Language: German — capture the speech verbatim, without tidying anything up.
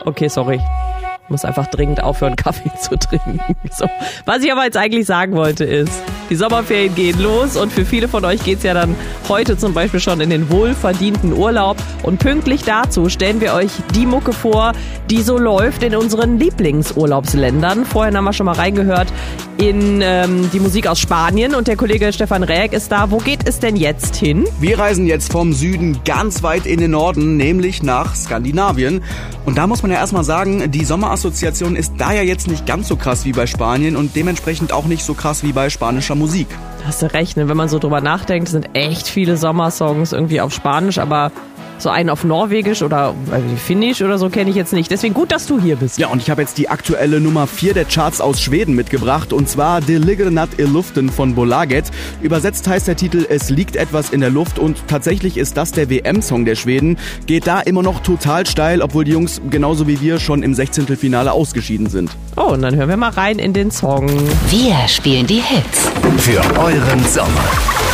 Okay, sorry. Ich muss einfach dringend aufhören, Kaffee zu trinken. So. Was ich aber jetzt eigentlich sagen wollte ist, die Sommerferien gehen los und für viele von euch geht's ja dann heute zum Beispiel schon in den wohlverdienten Urlaub. Und pünktlich dazu stellen wir euch die Mucke vor, die so läuft in unseren Lieblingsurlaubsländern. Vorhin haben wir schon mal reingehört in ähm, die Musik aus Spanien und der Kollege Stefan Räck ist da. Wo geht es denn jetzt hin? Wir reisen jetzt vom Süden ganz weit in den Norden, nämlich nach Skandinavien. Und da muss man ja erstmal sagen, die Sommerassoziation ist da ja jetzt nicht ganz so krass wie bei Spanien und dementsprechend auch nicht so krass wie bei spanischer Musik. Da hast du recht, ne? Wenn man so drüber nachdenkt, sind echt viele Sommersongs irgendwie auf Spanisch, aber so einen auf Norwegisch oder Finnisch oder so kenne ich jetzt nicht. Deswegen gut, dass du hier bist. Ja, und ich habe jetzt die aktuelle Nummer vier der Charts aus Schweden mitgebracht. Und zwar Det ligger natt i luften von Bolaget. Übersetzt heißt der Titel Es liegt etwas in der Luft. Und tatsächlich ist das der W M-Song der Schweden. Geht da immer noch total steil, obwohl die Jungs genauso wie wir schon im Sechzehntelfinale ausgeschieden sind. Oh, und dann hören wir mal rein in den Song. Wir spielen die Hits für euren Sommer.